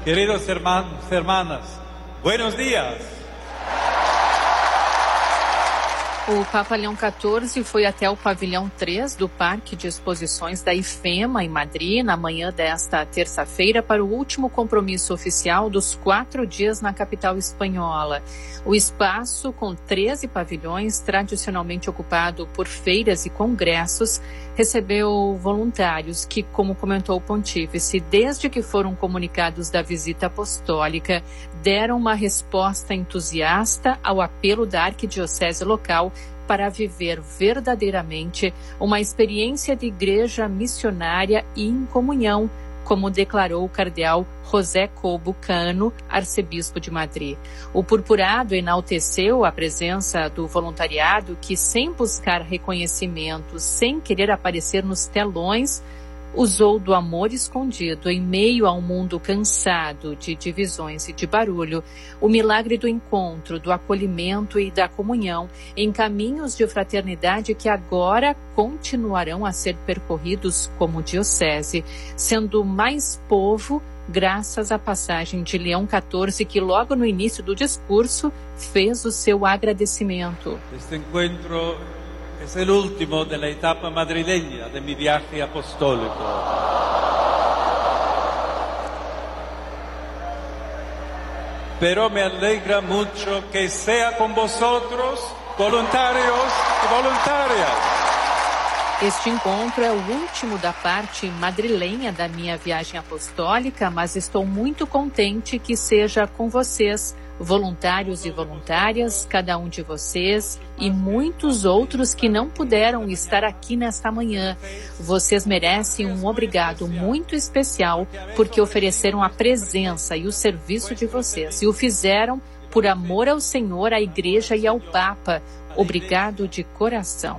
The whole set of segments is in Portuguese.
queridos hermanos, hermanas, buenos días. O Papa Leão XIV foi até o pavilhão 3 do Parque de Exposições da IFEMA, em Madrid, na manhã desta terça-feira, para o último compromisso oficial dos 4 dias na capital espanhola. O espaço, com 13 pavilhões, tradicionalmente ocupado por feiras e congressos, recebeu voluntários que, como comentou o pontífice, desde que foram comunicados da visita apostólica, deram uma resposta entusiasta ao apelo da arquidiocese local para viver verdadeiramente uma experiência de igreja missionária e em comunhão, como declarou o cardeal José Cobo Cano, arcebispo de Madrid. O purpurado enalteceu a presença do voluntariado que, sem buscar reconhecimento, sem querer aparecer nos telões, usou do amor escondido em meio a um mundo cansado de divisões e de barulho, o milagre do encontro, do acolhimento e da comunhão em caminhos de fraternidade que agora continuarão a ser percorridos como diocese, sendo mais povo graças à passagem de Leão XIV, que logo no início do discurso fez o seu agradecimento. Este encontro es el último de la etapa madrileña de mi viaje apostólico. Pero me alegra mucho que sea con vosotros, voluntarios y voluntarias. Este encontro é o último da parte madrilenha da minha viagem apostólica, mas estou muito contente que seja com vocês, voluntários e voluntárias, cada um de vocês e muitos outros que não puderam estar aqui nesta manhã. Vocês merecem um obrigado muito especial porque ofereceram a presença e o serviço de vocês e o fizeram por amor ao Senhor, à Igreja e ao Papa. Obrigado de coração.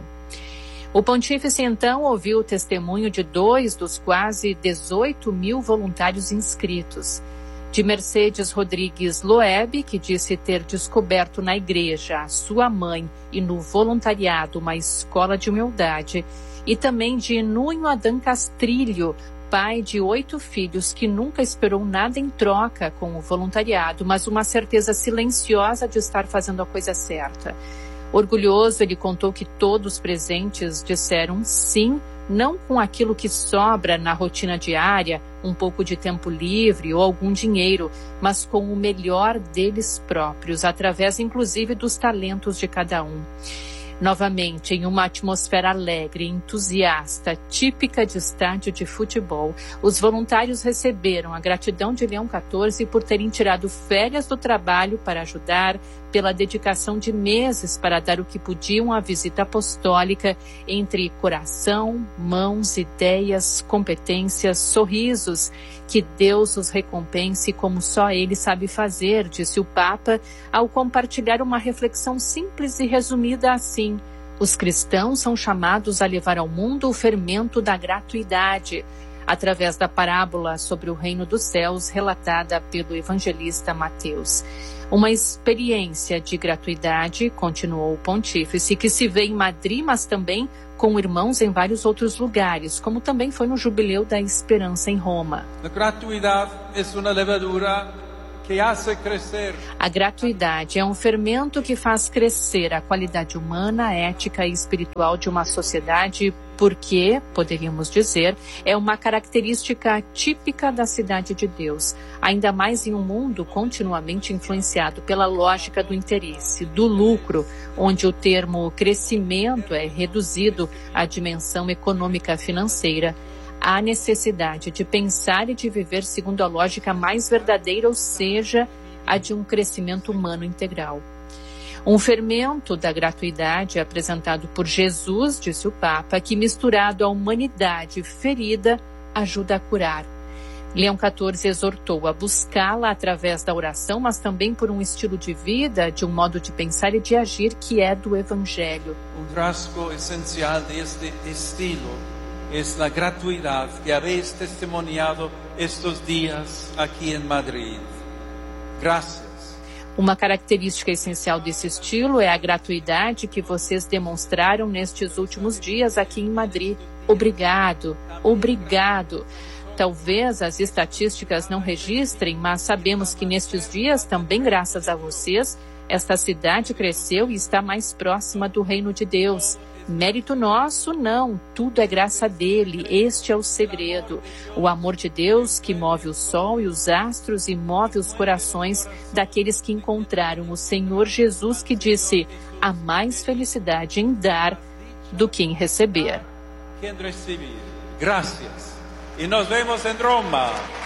O pontífice, então, ouviu o testemunho de 2 dos quase 18 mil voluntários inscritos. De Mercedes Rodrigues Loeb, que disse ter descoberto na igreja, a sua mãe e no voluntariado uma escola de humildade. E também de Nuno Adão Castrilho, pai de 8 filhos, que nunca esperou nada em troca com o voluntariado, mas uma certeza silenciosa de estar fazendo a coisa certa. Orgulhoso, ele contou que todos os presentes disseram sim, não com aquilo que sobra na rotina diária, um pouco de tempo livre ou algum dinheiro, mas com o melhor deles próprios, através inclusive dos talentos de cada um. Novamente, em uma atmosfera alegre e entusiasta, típica de estádio de futebol, os voluntários receberam a gratidão de Leão XIV por terem tirado férias do trabalho para ajudar, pela dedicação de meses para dar o que podiam à visita apostólica, entre coração, mãos, ideias, competências, sorrisos. Que Deus os recompense como só Ele sabe fazer, disse o Papa, ao compartilhar uma reflexão simples e resumida assim: os cristãos são chamados a levar ao mundo o fermento da gratuidade, através da parábola sobre o reino dos céus relatada pelo evangelista Mateus. Uma experiência de gratuidade, continuou o pontífice, que se vê em Madrid, mas também com irmãos em vários outros lugares, como também foi no Jubileu da Esperança em Roma. A gratuidade é uma levadura que hace crescer. A gratuidade é um fermento que faz crescer a qualidade humana, ética e espiritual de uma sociedade, porque, poderíamos dizer, é uma característica típica da cidade de Deus, ainda mais em um mundo continuamente influenciado pela lógica do interesse, do lucro, onde o termo crescimento é reduzido à dimensão econômica financeira. Há necessidade de pensar e de viver segundo a lógica mais verdadeira, ou seja, a de um crescimento humano integral. Um fermento da gratuidade apresentado por Jesus, disse o Papa, que misturado à humanidade ferida, ajuda a curar. Leão XIV exortou a buscá-la através da oração, mas também por um estilo de vida, de um modo de pensar e de agir que é do Evangelho. Um rasgo essencial deste estilo é a gratuidade que habéis testemunhado estes dias aqui em Madrid. Graças. Uma característica essencial desse estilo é a gratuidade que vocês demonstraram nestes últimos dias aqui em Madrid. Obrigado, obrigado. Talvez as estatísticas não registrem, mas sabemos que nestes dias, também graças a vocês, esta cidade cresceu e está mais próxima do reino de Deus. Mérito nosso, não. Tudo é graça dele. Este é o segredo. O amor de Deus que move o sol e os astros e move os corações daqueles que encontraram o Senhor Jesus, que disse: há mais felicidade em dar do que em receber. Graças. E nos vemos em Roma.